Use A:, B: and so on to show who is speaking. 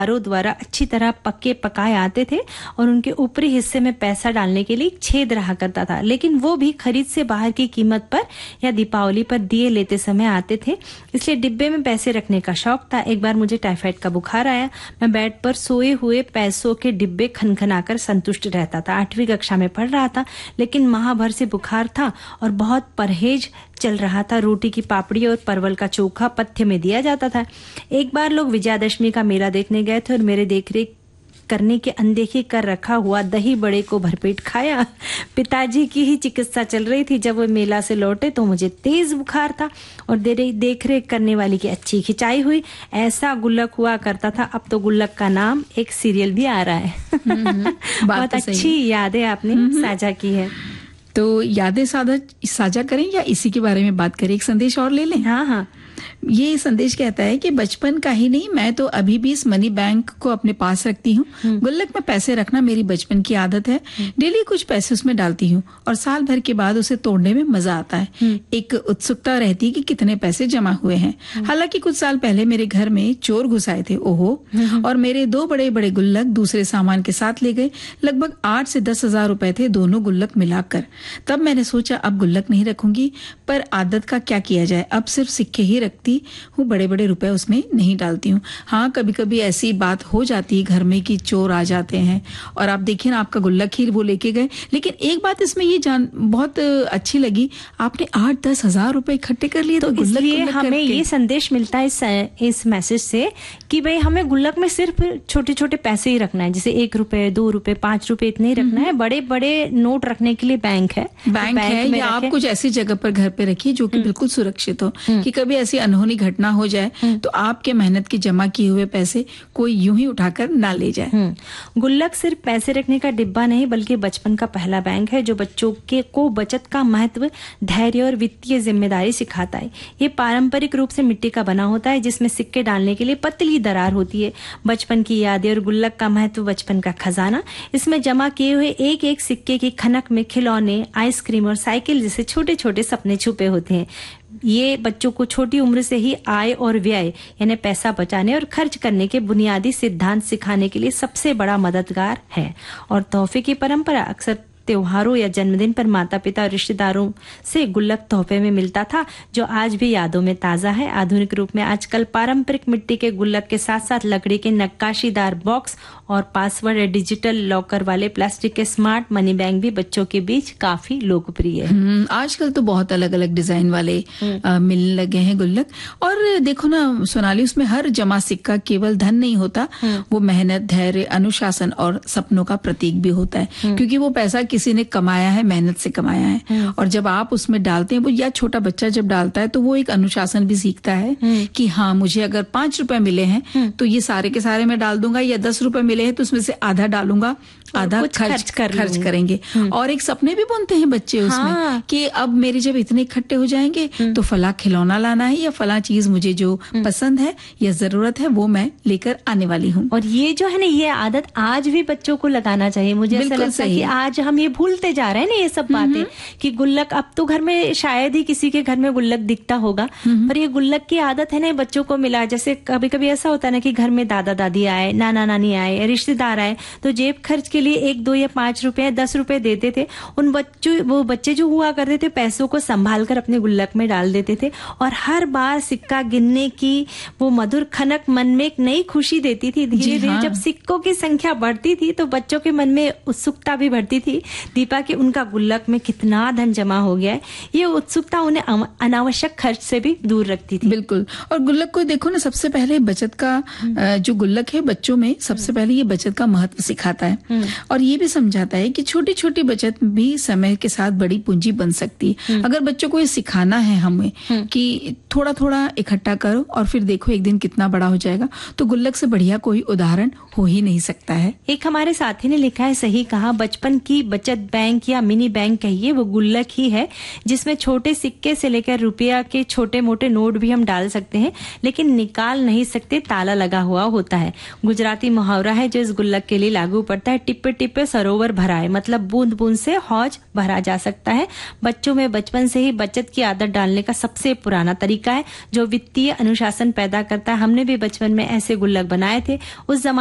A: द्वारा अच्छी तरह पक्के पकाए आते थे और उनके ऊपरी हिस्से में पैसा डालने के लिए एक छेद रहा करता था, लेकिन वो भी खरीद से बाहर की कीमत पर या दीपावली पर दिए लेते समय आते थे, इसलिए डिब्बे में पैसे रखने का शौक था। एक बार मुझे टाइफाइड का बुखार आया। मैं बेड पर सोए हुए पैसों के डिब्बे खनखनाकर संतुष्ट रहता था। 8वीं कक्षा में पढ़ रहा था, लेकिन माह भर से बुखार था और बहुत परहेज चल रहा था। रोटी की पापड़ी और परवल का चोखा पथ्य में दिया जाता था। एक बार लोग विजयादशमी का मेला देखने गए थे और मेरे देखरेख करने के अनदेखी कर रखा हुआ दही बड़े को भरपेट खाया। पिताजी की ही चिकित्सा चल रही थी। जब वो मेला से लौटे तो मुझे तेज बुखार था और देखरेख करने वाली की अच्छी खिंचाई हुई। ऐसा गुल्लक हुआ करता था। अब तो गुल्लक का नाम एक सीरियल भी आ रहा है। बहुत अच्छी यादें आपने साझा की है।
B: तो यादें साझा करें या इसी के बारे में बात करें? एक संदेश और ले लें।
A: हाँ।
B: ये संदेश कहता है कि बचपन का ही नहीं, मैं तो अभी भी इस मनी बैंक को अपने पास रखती हूँ। गुल्लक में पैसे रखना मेरी बचपन की आदत है। डेली कुछ पैसे उसमें डालती हूँ और साल भर के बाद उसे तोड़ने में मजा आता है। एक उत्सुकता रहती है कि कितने पैसे जमा हुए हैं। हालांकि कुछ साल पहले मेरे घर में चोर घुस आए थे, ओहो, और मेरे 2 बड़े बड़े गुल्लक दूसरे सामान के साथ ले गए। लगभग 8 से 10 हजार रुपए थे दोनों गुल्लक मिलाकर। तब मैंने सोचा अब गुल्लक नहीं रखूंगी, पर आदत का क्या किया जाए, अब सिर्फ सिक्के ही रखती हूँ, बड़े बड़े रुपए उसमें नहीं डालती हूँ। हाँ, कभी कभी ऐसी बात हो जाती है घर में कि चोर आ जाते हैं और आप देखिए ना, आपका गुल्लक ही वो लेके गए। लेकिन एक बात इसमें ये बहुत अच्छी लगी, आपने 8-10 हजार रुपए इकट्ठे कर लिए। तो
A: इसलिए हमें ये संदेश मिलता है इस मैसेज से कि भाई हमें गुल्लक में सिर्फ छोटे छोटे पैसे ही रखना है, जैसे 1 रुपए, 2 रुपए, 5 रुपए, इतने ही रखना है। बड़े बड़े नोट रखने के लिए बैंक है
B: या आप कुछ ऐसी जगह पर घर पे रखिए जो कि बिल्कुल सुरक्षित हो, कि कभी ऐसी अनहोनी घटना हो जाए तो आपके मेहनत के जमा किए हुए पैसे कोई यूं ही उठाकर ना ले जाए।
A: गुल्लक सिर्फ पैसे रखने का डिब्बा नहीं, बल्कि बचपन का पहला बैंक है जो बच्चों को बचत का महत्व, धैर्य और वित्तीय जिम्मेदारी सिखाता है। ये पारंपरिक रूप से मिट्टी का बना होता है, जिसमें सिक्के डालने के लिए पतली दरार होती है। बचपन की यादें और गुल्लक का महत्व, बचपन का खजाना। इसमें जमा किए हुए एक एक सिक्के की खनक में खिलौने, आइसक्रीम और साइकिल जैसे छोटे छोटे सपने छुपे होते हैं। ये बच्चों को छोटी उम्र से ही आय और व्यय यानी पैसा बचाने और खर्च करने के बुनियादी सिद्धांत सिखाने के लिए सबसे बड़ा मददगार है। और तोहफे की परंपरा अक्सर त्योहारों या जन्मदिन पर माता पिता और रिश्तेदारों से गुल्लक तोहफे में मिलता था, जो आज भी यादों में ताजा है। आधुनिक रूप में आजकल पारंपरिक मिट्टी के गुल्लक के साथ साथ लकड़ी के नक्काशीदार बॉक्स और पासवर्ड या डिजिटल लॉकर वाले प्लास्टिक के स्मार्ट मनी बैंक भी बच्चों के बीच काफी लोकप्रिय है।
B: आजकल तो बहुत अलग अलग डिजाइन वाले मिलने लगे हैं गुल्लक। और देखो ना सोनाली, उसमें हर जमा सिक्का केवल धन नहीं होता, वो मेहनत, धैर्य, अनुशासन और सपनों का प्रतीक भी होता है। क्योंकि वो पैसा किसी ने कमाया है, मेहनत से कमाया है। और जब आप उसमें डालते हैं, वो या छोटा बच्चा जब डालता है तो वो एक अनुशासन भी सीखता है कि हाँ, मुझे अगर 5 रुपए मिले हैं तो ये सारे के सारे मैं डाल दूंगा, या 10 रुपए मिले हैं तो उसमें से आधा डालूंगा, आधा खर्च करेंगे। और एक सपने भी बुनते हैं बच्चे उसमें कि अब मेरे जब इतने इकट्ठे हो जाएंगे तो फला खिलौना लाना है, या फला चीज मुझे जो पसंद है या जरूरत है वो मैं लेकर आने वाली हूँ।
A: और ये जो है ना, ये आदत आज भी बच्चों को लगाना चाहिए। मुझे ऐसा लगता है कि आज हम ये भूलते जा रहे हैं ना ये सब बातें, कि गुल्लक, अब तो घर में शायद ही किसी के घर में गुल्लक दिखता होगा, पर ये गुल्लक की आदत है ना बच्चों को मिला। जैसे कभी कभी ऐसा होता है ना कि घर में दादा दादी आए, नाना नानी आए, रिश्तेदार आए, तो जेब खर्च के लिए 1, 2 या 5 रुपए, 10 रुपए देते थे। वो बच्चे जो हुआ करते थे पैसों को संभाल कर अपने गुल्लक में डाल देते थे, और हर बार सिक्का गिनने की वो मधुर खनक मन में एक नई खुशी देती थी। धीरे धीरे जब सिक्कों की संख्या बढ़ती थी तो बच्चों के मन में उत्सुकता भी बढ़ती थी, दीपा, कि उनका गुल्लक में कितना धन जमा हो गया है। ये उत्सुकता उन्हें अनावश्यक खर्च से भी दूर रखती थी।
B: बिल्कुल। और गुल्लक को देखो ना, सबसे पहले बचत का जो गुल्लक है बच्चों में सबसे पहले ये बचत का महत्व सिखाता है, और ये भी समझाता है कि छोटी छोटी बचत भी समय के साथ बड़ी पूंजी बन सकती है। अगर बच्चों को ये सिखाना है हमें कि थोड़ा थोड़ा इकट्ठा करो और फिर देखो एक दिन कितना बड़ा हो जाएगा, तो गुल्लक से बढ़िया कोई उदाहरण हो ही नहीं सकता है।
A: एक हमारे साथी ने लिखा है, सही कहा, बचपन की बचत बैंक या मिनी बैंक कहिए, वो गुल्लक ही है जिसमें छोटे सिक्के से लेकर रुपया के छोटे मोटे नोट भी हम डाल सकते हैं, लेकिन निकाल नहीं सकते, ताला लगा हुआ होता है। गुजराती मुहावरा है जो इस गुल्लक के लिए लागू पड़ता है, टिप्पे टिप्पे सरोवर भराए, मतलब बूंद बूंद से हौज भरा जा सकता है। बच्चों में बचपन से ही बचत की आदत डालने का सबसे पुराना तरीका है जो वित्तीय अनुशासन पैदा करता है। हमने भी बचपन में ऐसे गुल्लक बनाए थे। उस